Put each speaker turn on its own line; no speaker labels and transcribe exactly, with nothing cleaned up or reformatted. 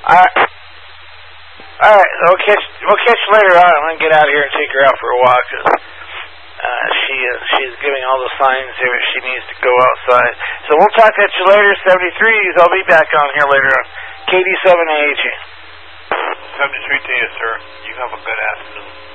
Alright. Alright, we'll catch, we'll catch you later on. I'm going to get out of here and take her out for a walk. Cause, uh, she, uh, she's giving all the signs here she needs to go outside. So we'll talk at you later, seventy-threes. I'll be back on here later on. K D seven A H.
seventy-three to you, sir. You have a good afternoon.